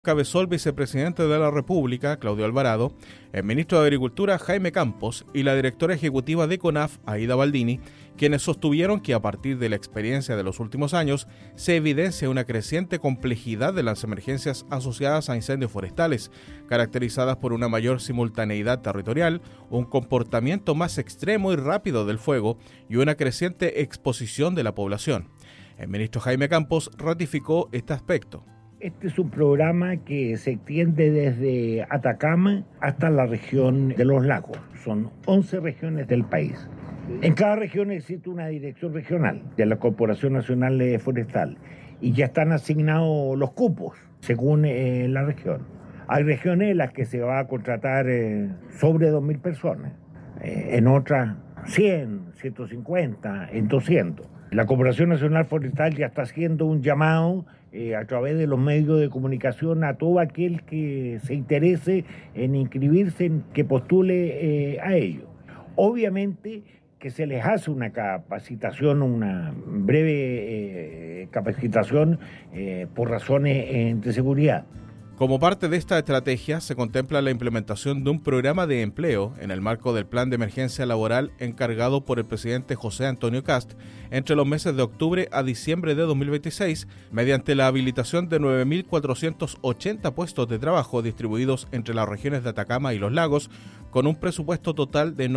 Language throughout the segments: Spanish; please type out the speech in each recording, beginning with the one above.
Cabezó el vicepresidente de la República, Claudio Alvarado, el ministro de Agricultura, Jaime Campos, y la directora ejecutiva de CONAF, Aida Baldini, quienes sostuvieron que a partir de la experiencia de los últimos años se evidencia una creciente complejidad de las emergencias asociadas a incendios forestales, caracterizadas por una mayor simultaneidad territorial, un comportamiento más extremo y rápido del fuego y una creciente exposición de la población. El ministro Jaime Campos ratificó este aspecto. Este es un programa que se extiende desde Atacama hasta la región de los lagos. Son 11 regiones del país. En cada región existe una dirección regional de la Corporación Nacional Forestal y ya están asignados los cupos según la región. Hay regiones en las que se va a contratar sobre 2.000 personas, en otras 100, 150, en 200. La Corporación Nacional Forestal ya está haciendo un llamado a través de los medios de comunicación a todo aquel que se interese en inscribirse, que postule a ello. Obviamente que se les hace una capacitación, una breve capacitación por razones de seguridad. Como parte de esta estrategia, se contempla la implementación de un programa de empleo en el marco del Plan de Emergencia Laboral encargado por el presidente José Antonio Kast entre los meses de octubre a diciembre de 2026, mediante la habilitación de 9.480 puestos de trabajo distribuidos entre las regiones de Atacama y Los Lagos, con un presupuesto total de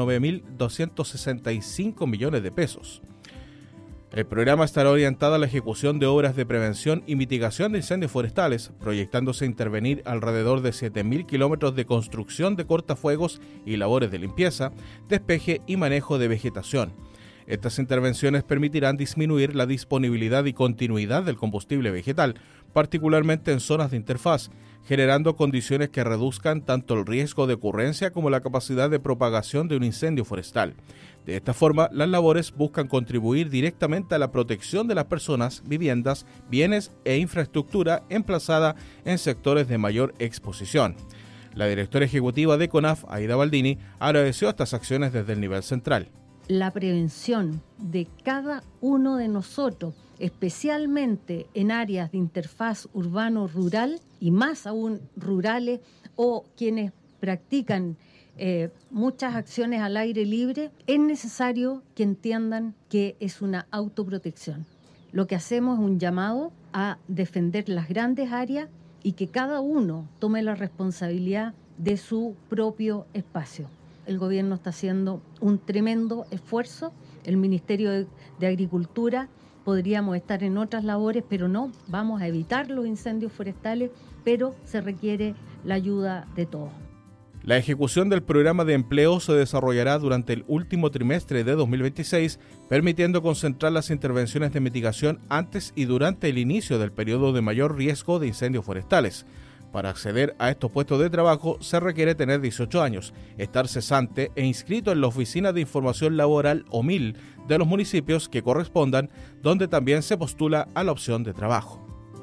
9.265 millones de pesos. El programa estará orientado a la ejecución de obras de prevención y mitigación de incendios forestales, proyectándose intervenir alrededor de 7.000 kilómetros de construcción de cortafuegos y labores de limpieza, despeje y manejo de vegetación. Estas intervenciones permitirán disminuir la disponibilidad y continuidad del combustible vegetal, particularmente en zonas de interfaz, generando condiciones que reduzcan tanto el riesgo de ocurrencia como la capacidad de propagación de un incendio forestal. De esta forma, las labores buscan contribuir directamente a la protección de las personas, viviendas, bienes e infraestructura emplazada en sectores de mayor exposición. La directora ejecutiva de CONAF, Aida Baldini, agradeció estas acciones desde el nivel central. La prevención de cada uno de nosotros, especialmente en áreas de interfaz urbano-rural y más aún rurales o quienes practican muchas acciones al aire libre, es necesario que entiendan que es una autoprotección. Lo que hacemos es un llamado a defender las grandes áreas y que cada uno tome la responsabilidad de su propio espacio. El gobierno está haciendo un tremendo esfuerzo, el Ministerio de Agricultura, podríamos estar en otras labores, pero no, vamos a evitar los incendios forestales, pero se requiere la ayuda de todos. La ejecución del programa de empleo se desarrollará durante el último trimestre de 2026, permitiendo concentrar las intervenciones de mitigación antes y durante el inicio del periodo de mayor riesgo de incendios forestales. Para acceder a estos puestos de trabajo se requiere tener 18 años, estar cesante e inscrito en la Oficina de Información Laboral OMIL de los municipios que correspondan, donde también se postula a la opción de trabajo.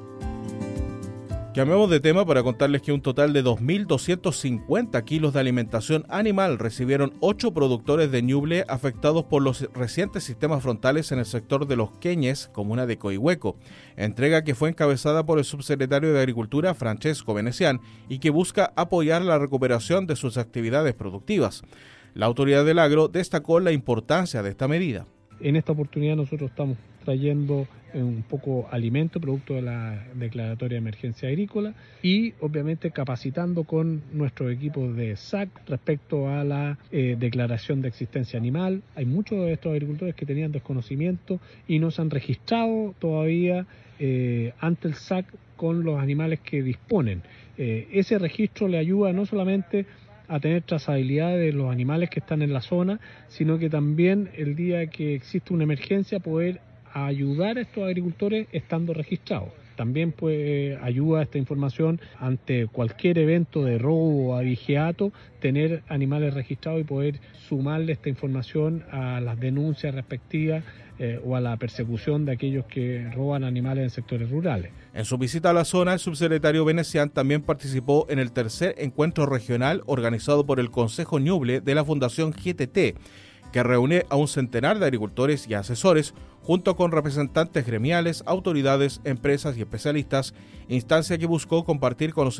Cambiamos de tema para contarles que un total de 2.250 kilos de alimentación animal recibieron 8 productores de Ñuble afectados por los recientes sistemas frontales en el sector de Los Queñes, comuna de Coihueco, entrega que fue encabezada por el subsecretario de Agricultura, Francesco Venecián, y que busca apoyar la recuperación de sus actividades productivas. La autoridad del agro destacó la importancia de esta medida. En esta oportunidad nosotros estamos trayendo un poco alimento, producto de la declaratoria de emergencia agrícola, y obviamente capacitando con nuestros equipos de SAC respecto a la declaración de existencia animal. Hay muchos de estos agricultores que tenían desconocimiento y no se han registrado todavía ante el SAC con los animales que disponen. Ese registro le ayuda no solamente a tener trazabilidad de los animales que están en la zona, sino que también el día que existe una emergencia poder ayudar a estos agricultores estando registrados. También ayuda esta información ante cualquier evento de robo o abigeato, tener animales registrados y poder sumarle esta información a las denuncias respectivas o a la persecución de aquellos que roban animales en sectores rurales. En su visita a la zona, el subsecretario Venecián también participó en el tercer encuentro regional organizado por el Consejo Ñuble de la Fundación GTT, que reúne a un centenar de agricultores y asesores, junto con representantes gremiales, autoridades, empresas y especialistas, instancia que buscó compartir conocimientos